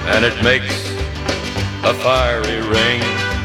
and it makes a fiery ring.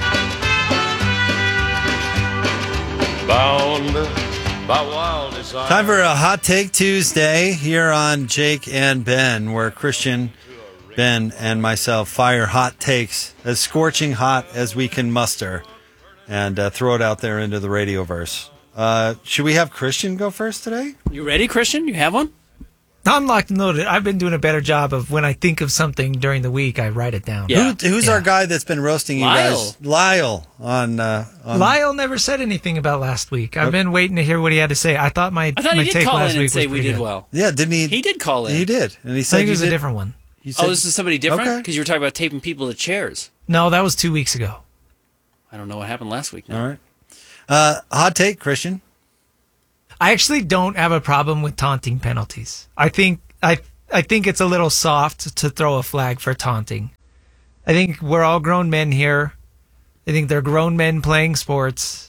Bound by wild desire. Time for a Hot Take Tuesday here on Jake and Ben, where Christian, Ben, and myself fire hot takes as scorching hot as we can muster and throw it out there into the radioverse. Should we have Christian go first today? You ready, Christian? You have one? I'm locked and loaded. I've been doing a better job of when I think of something during the week, I write it down. Yeah. Who's our guy that's been roasting you guys? Lyle. Lyle never said anything about last week. I've been waiting to hear what he had to say. I thought he my did take call last in week and say was we pretty did good. well. Yeah, didn't he? He did call in. He did. And he I said think it was you a did. different one. He said, This is somebody different? Okay. Because you were talking about taping people to chairs. No, that was 2 weeks ago. I don't know what happened last week now. All right. Hot take, Christian. I actually don't have a problem with taunting penalties. I think it's a little soft to throw a flag for taunting. I think we're all grown men here. I think they're grown men playing sports.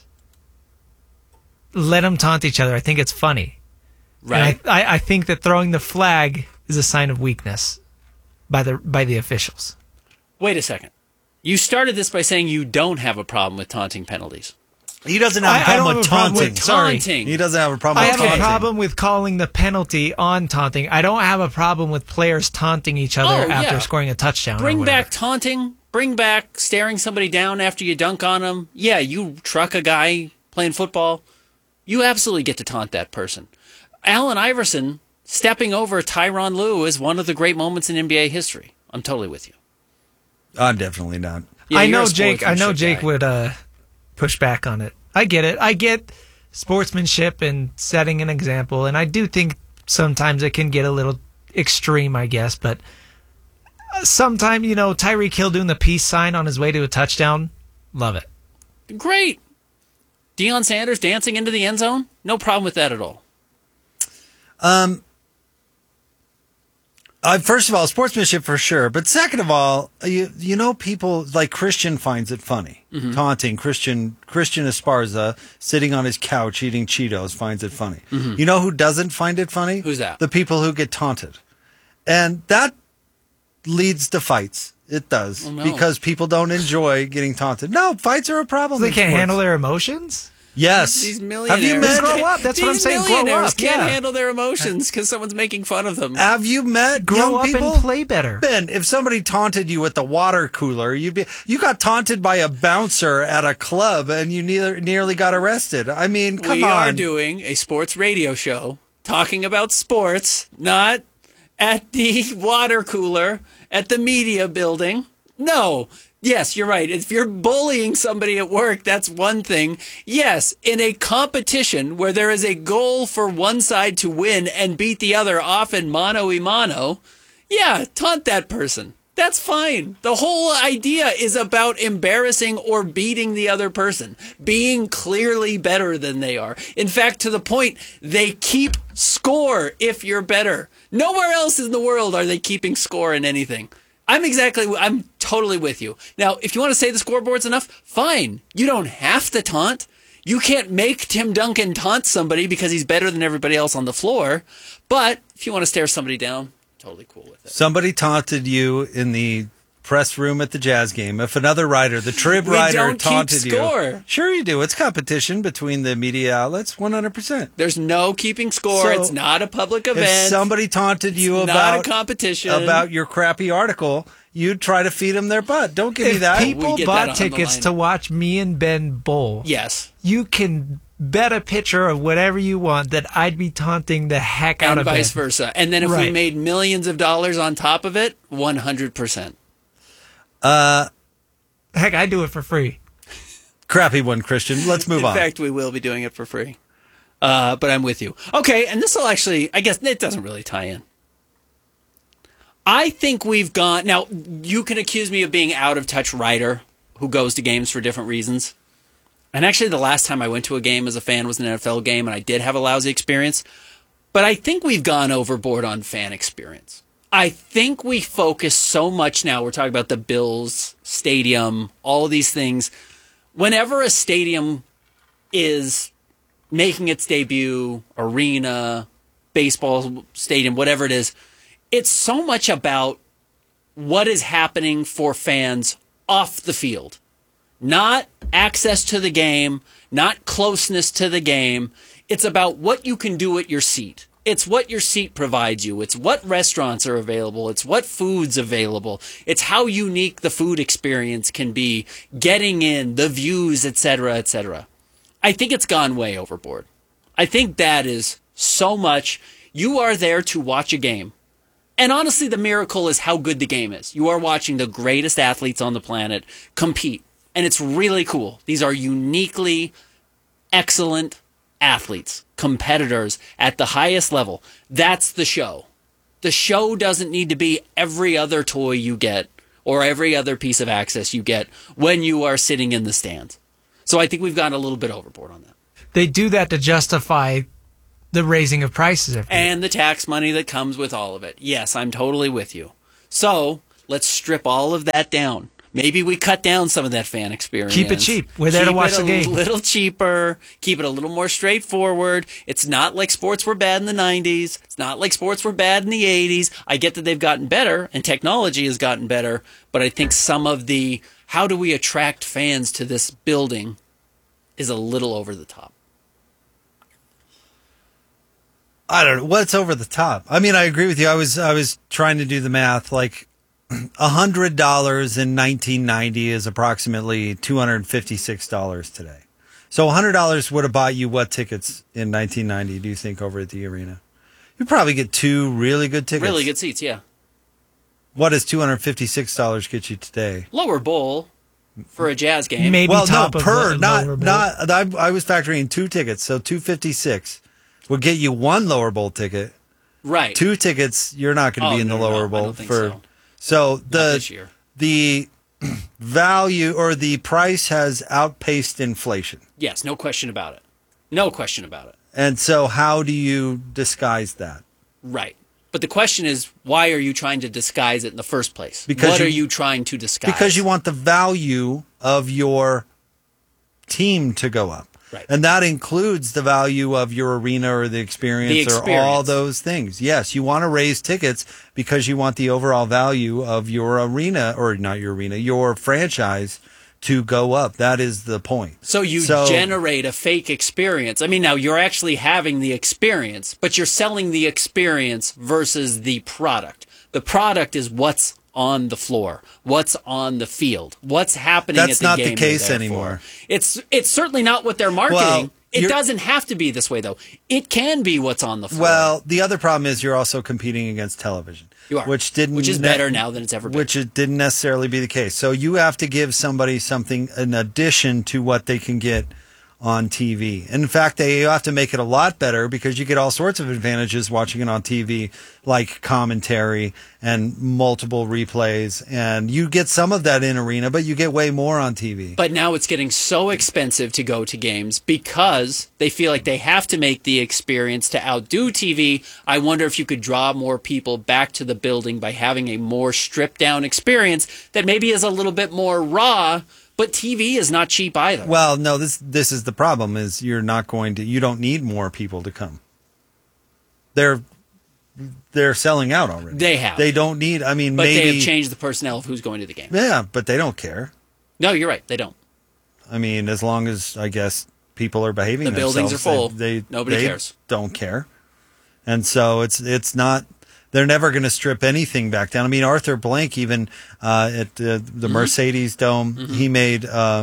Let them taunt each other. I think it's funny. Right. And I think that throwing the flag is a sign of weakness by the officials. Wait a second. You started this by saying you don't have a problem with taunting penalties. He doesn't have a I problem don't with have a problem taunting. with- sorry. Taunting. He doesn't have a problem I with have taunting. a problem with calling the penalty on taunting. I don't have a problem with players taunting each other Oh, after yeah. scoring a touchdown. Bring or whatever. back taunting. Bring back staring somebody down after you dunk on them. Yeah, you truck a guy playing football. You absolutely get to taunt that person. Allen Iverson stepping over Tyronn Lue is one of the great moments in NBA history. I'm totally with you. I'm definitely not. Yeah, I you're know a Jake. I know sportsmanship Jake guy. would push back on it. I get it. I get sportsmanship and setting an example, and I do think sometimes it can get a little extreme, I guess. But sometimes, Tyreek Hill doing the peace sign on his way to a touchdown, love it. Great. Deion Sanders dancing into the end zone? No problem with that at all. First of all, sportsmanship for sure. But second of all, people like Christian finds it funny. Mm-hmm. Taunting Christian Esparza sitting on his couch eating Cheetos finds it funny. Mm-hmm. You know who doesn't find it funny? Who's that? The people who get taunted. And that leads to fights. It does. Oh, no. Because people don't enjoy getting taunted. No, fights are a problem. They in can't sports. handle their emotions. Yes. These millionaires. Have you met? Grow up. That's what I'm These saying. Grow millionaires up. can't Yeah. handle their emotions because someone's making fun of them. Have you met Grow young up people? and play better. Ben, if somebody taunted you at the water cooler, you got taunted by a bouncer at a club, and you nearly got arrested. I mean, come we on. are doing a sports radio show talking about sports, not at the water cooler at the media building. No. Yes, you're right. If you're bullying somebody at work, that's one thing. Yes, in a competition where there is a goal for one side to win and beat the other, often mano-a-mano, yeah, taunt that person. That's fine. The whole idea is about embarrassing or beating the other person, being clearly better than they are. In fact, to the point, they keep score if you're better. Nowhere else in the world are they keeping score in anything. I'm totally with you. Now, if you want to say the scoreboard's enough, fine. You don't have to taunt. You can't make Tim Duncan taunt somebody because he's better than everybody else on the floor. But if you want to stare somebody down, totally cool with it. Somebody taunted you in the press room at the Jazz game. If another writer, the Trib We writer, don't keep taunted score. you, sure you do. It's competition between the media outlets, 100%. There's no keeping score. So, it's not a public event. If somebody taunted you It's about not a competition. about your crappy article, you'd try to feed them their butt. Don't give me If that. people We get that bought on the tickets line. to watch me and Ben bowl, Yes. you can bet a picture of whatever you want that I'd be taunting the heck out And of vice Ben. versa. And then if we Right. made millions of dollars on top of it, 100%. Heck, I do it for free. Crappy one, Christian. Let's move In on. fact, we will be doing it for free. But I'm with you. Okay, and this will actually, I guess it doesn't really tie in. I think we've gone, now you can accuse me of being out of touch writer who goes to games for different reasons. And actually the last time I went to a game as a fan was an NFL game and I did have a lousy experience. But I think we've gone overboard on fan experience. I think we focus so much now, we're talking about the Bills stadium, all these things. Whenever a stadium is making its debut, arena, baseball stadium, whatever it is, it's so much about what is happening for fans off the field. Not access to the game, not closeness to the game. It's about what you can do at your seat. It's what your seat provides you. It's what restaurants are available. It's what food's available. It's how unique the food experience can be, getting in, the views, etc., etc. I think it's gone way overboard. I think that is so much. You are there to watch a game. And honestly, the miracle is how good the game is. You are watching the greatest athletes on the planet compete. And it's really cool. These are uniquely excellent athletes, competitors at the highest level. That's the show. The show doesn't need to be every other toy you get or every other piece of access you get when you are sitting in the stands. So I think we've gone a little bit overboard on that. They do that to justify the raising of prices every year. And the tax money that comes with all of it. Yes, I'm totally with you. So let's strip all of that down. Maybe we cut down some of that fan experience. Keep it cheap. We're there to watch the game. Keep it a little cheaper. Keep it a little more straightforward. It's not like sports were bad in the 90s. It's not like sports were bad in the 80s. I get that they've gotten better and technology has gotten better, but I think some of the how do we attract fans to this building is a little over the top. I don't know what's over the top. I mean, I agree with you. I was trying to do the math. Like $100 in 1990 is approximately $256 today. So $100 would have bought you what tickets in 1990? Do you think over at the arena? You'd probably get 2 really good tickets. Really good seats, yeah. What does $256 get you today? Lower bowl for a Jazz game. Maybe Well, top no, of per the not lower bowl. not. I was factoring in 2 tickets, so $256 would get you 1 lower bowl ticket. Right. 2 tickets, you're not going to be in the lower I bowl don't think for. so. So Not this year. the value or the price has outpaced inflation. Yes, no question about it. No question about it. And so how do you disguise that? Right. But the question is, why are you trying to disguise it in the first place? Because what you- are you trying to disguise? Because you want the value of your team to go up. Right. And that includes the value of your arena or the experience, or all those things. Yes, you want to raise tickets because you want the overall value of your arena, or not your arena, your franchise to go up. That is the point. So you generate a fake experience. I mean, now you're actually having the experience, but you're selling the experience versus the product. The product is what's on the floor, what's on the field, what's happening That's at the not game. the case you're there anymore. for. It's certainly not what they're marketing. Well, it doesn't have to be this way, though. It can be what's on the floor. Well, the other problem is you're also competing against television. You are. Which is better now than it's ever been. Which it didn't necessarily be the case. So you have to give somebody something in addition to what they can get on TV. In fact, they have to make it a lot better because you get all sorts of advantages watching it on TV, like commentary and multiple replays. And you get some of that in arena, but you get way more on TV. But now it's getting so expensive to go to games because they feel like they have to make the experience to outdo TV. I wonder if you could draw more people back to the building by having a more stripped down experience that maybe is a little bit more raw. But TV is not cheap either. Well, no, this is the problem is you don't need more people to come. They're selling out already. They have. They don't need, but maybe. they have changed the personnel of who's going to the game. Yeah, but they don't care. No, you're right. They don't. I mean, as long as, I guess, people are behaving The themselves. buildings are full. They Nobody cares. Don't care. And so it's not, they're never going to strip anything back down. I mean, Arthur Blank, even at the Mercedes Dome, he made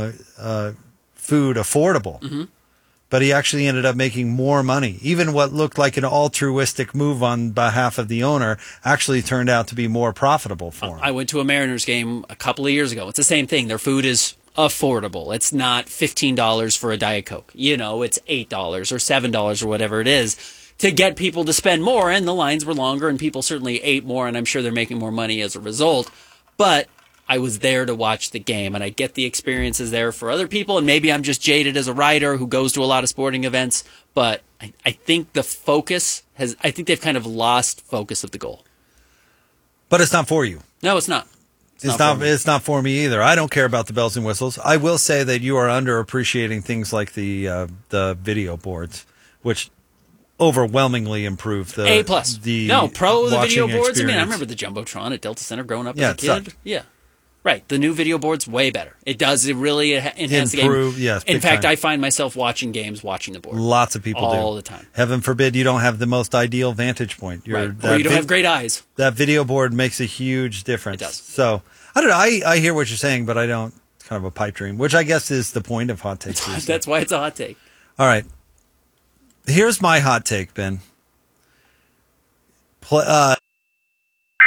food affordable. But he actually ended up making more money. Even what looked like an altruistic move on behalf of the owner actually turned out to be more profitable for him. I went to a Mariners game a couple of years ago. It's the same thing. Their food is affordable. It's not $15 for a Diet Coke. It's $8 or $7 or whatever it is to get people to spend more. And the lines were longer and people certainly ate more. And I'm sure they're making more money as a result. But I was there to watch the game, and I get the experiences there for other people. And maybe I'm just jaded as a writer who goes to a lot of sporting events. But I think the focus I think they've kind of lost focus of the goal. But it's not for you. No, it's not. It's not for me either. I don't care about the bells and whistles. I will say that you are underappreciating things like the video boards, which overwhelmingly improved the A+. No, pro the video watching boards. I mean, I experience. remember the Jumbotron at Delta Center growing up Yeah, as a it sucked. kid. Yeah. Right. The new video board's way better. It does. It really enhances the game. Improve, yes, In big fact, time. I find myself watching games, watching the board. Lots of people do all the time. Heaven forbid you don't have the most ideal vantage point. Right. Or you don't have great eyes. That video board makes a huge difference. It does. So I don't know. I hear what you're saying, but I don't. It's kind of a pipe dream, which I guess is the point of hot takes. Tuesday. That's why it's a hot take. All right. Here's my hot take, Ben.